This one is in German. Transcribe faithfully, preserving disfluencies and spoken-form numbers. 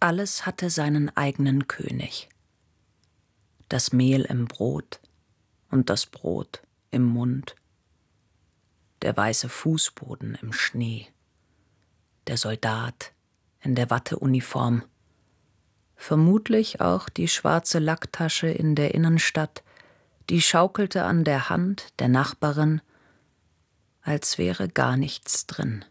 Alles hatte seinen eigenen König. Das Mehl im Brot und das Brot im Mund, der weiße Fußboden im Schnee, der Soldat in der Watteuniform, vermutlich auch die schwarze Lacktasche in der Innenstadt, die schaukelte an der Hand der Nachbarin, als wäre gar nichts drin.